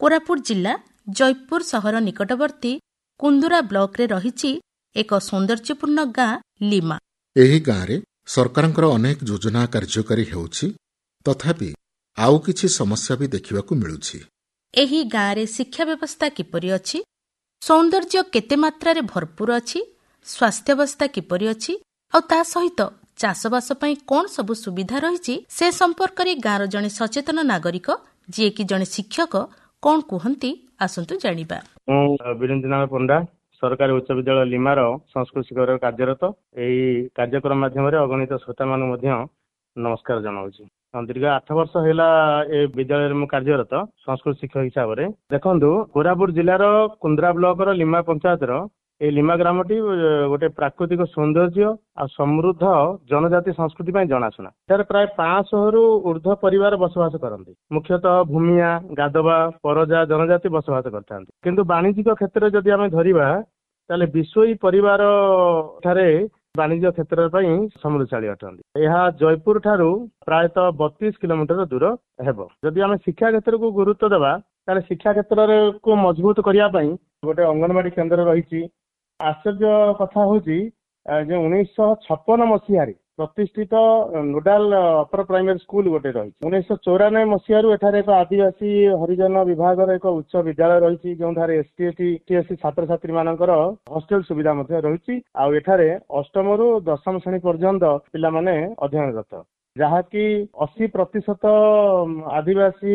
କୋରାପୁଟ ଜିଲ୍ଲା ଜୟପୁର ସହର ନିକଟବର୍ତ୍ତୀ କୁନ୍ଦୁରା ବ୍ଲକରେ ରହିଛି ଏକ ସୌନ୍ଦର୍ଯ୍ୟପୂର୍ଣ୍ଣ ଗାଁ ଲିମା। ଏହି ଗାଁରେ ସରକାରଙ୍କର ଅନେକ ଯୋଜନା କାର୍ଯ୍ୟକାରୀ ହେଉଛି, ତଥାପି ଆଉ କିଛି ସମସ୍ୟା ବି ଦେଖିବାକୁ ମିଳୁଛି। ଏହି ଗାଁରେ ଶିକ୍ଷା ବ୍ୟବସ୍ଥା କିପରି ଅଛି, ସୌନ୍ଦର୍ଯ୍ୟ କେତେ ମାତ୍ରାରେ ଭରପୁର ଅଛି, ସ୍ୱାସ୍ଥ୍ୟାବସ୍ଥା କିପରି ଅଛି ଆଉ ତା ସହିତ ଚାଷବାସ ପାଇଁ କଣ ସବୁ ସୁବିଧା ରହିଛି, ସେ ସମ୍ପର୍କରେ ଗାଁର ଜଣେ ସଚେତନ ନାଗରିକ ଯିଏକି ଜଣେ ଶିକ୍ଷକ କଣ କୁହନ୍ତି, ଆସନ୍ତୁ ଜାଣିବା। ମୁଁ ବୀରେନ୍ଦ୍ରନାଥ ପଣ୍ଡା, ସରକାରୀ ଉଚ୍ଚ ବିଦ୍ୟାଳୟ ଲିମାର ସଂସ୍କୃତ ଶିକ୍ଷକରେ କାର୍ଯ୍ୟରତ। ଏହି କାର୍ଯ୍ୟକ୍ରମ ମାଧ୍ୟମରେ ଅଗଣିତ ଶ୍ରୋତାମାନଙ୍କୁ ମଧ୍ୟ ନମସ୍କାର ଜଣାଉଛି। ଦୀର୍ଘ 8 ବର୍ଷ ହେଲା ଏ ବିଦ୍ୟାଳୟରେ ମୁଁ କାର୍ଯ୍ୟରତ ସଂସ୍କୃତ ଶିକ୍ଷକ ହିସାବରେ। ଦେଖନ୍ତୁ, କୋରାପୁଟ ଜିଲ୍ଲାର କୁନ୍ଦୁରା ବ୍ଲକର ଲିମା ପଞ୍ଚାୟତର এই ଲିମା ଗ୍ରାମଟି ଗୋଟେ ପ୍ରାକୃତିକ ସୌନ୍ଦର୍ଯ୍ୟ ଆଉ ସମୃଦ୍ଧ ଜନଜାତି ସଂସ୍କୃତି ପାଇଁ ଜଣାଶୁଣା। ଏଠାରେ ପ୍ରାୟ 500ରୁ ଉର୍ଦ୍ଧ୍ୱ ପରିବାର ବସବାସ କରନ୍ତି। ମୁଖ୍ୟତଃ ଭୂମିଆ, ଗାଦବା, ପରଜା ଜନଜାତି ବସବାସ କରିଥାନ୍ତି। କିନ୍ତୁ ବାଣିଜ୍ୟିକ କ୍ଷେତ୍ରରେ ଯଦି ଆମେ ଧରିବା, ତାହେଲେ ବିଶୋଇ ପରିବାର ଠାରେ ବାଣିଜ୍ୟ କ୍ଷେତ୍ର ପାଇଁ ସମୃଦ୍ଧଶାଳୀ ଅଟନ୍ତି। ଏହା ଜୟପୁର ଠାରୁ ପ୍ରାୟତଃ 32 କିଲୋମିଟର ଦୂର ହେବ। ଯଦି ଆମେ ଶିକ୍ଷା କ୍ଷେତ୍ରକୁ ଗୁରୁତ୍ୱ ଦେବା, ତାହେଲେ ଶିକ୍ଷା କ୍ଷେତ୍ରରେ ମଜବୁତ କରିବା ପାଇଁ ଗୋଟେ ଅଙ୍ଗନବାଡି କେନ୍ଦ୍ର ରହିଛି। ଆଶ୍ଚର୍ଯ୍ୟ କଥା ହଉଛି ଯେ 1956 ମସିହାରେ ପ୍ରତିଷ୍ଠିତ ନୋଡାଲ ଅପର ପ୍ରାଇମେରୀ ସ୍କୁଲ ଗୋଟେ ରହିଛି। 1994 ମସିହାରୁ ଏଠାରେ ଏକ ଆଦିବାସୀ ହରିଜନ ବିଭାଗର ଏକ ଉଚ୍ଚ ବିଦ୍ୟାଳୟ ରହିଛି, ଯେଉଁଠାରେ ST/SC ଛାତ୍ରଛାତ୍ରୀ ମାନଙ୍କର ହଷ୍ଟେଲ ସୁବିଧା ମଧ୍ୟ ରହିଛି। ଆଉ ଏଠାରେ 8ମରୁ 10ମ ଶ୍ରେଣୀ ପର୍ଯ୍ୟନ୍ତ ପିଲାମାନେ ଅଧ୍ୟୟନରତ, ଯାହାକି 80% ଆଦିବାସୀ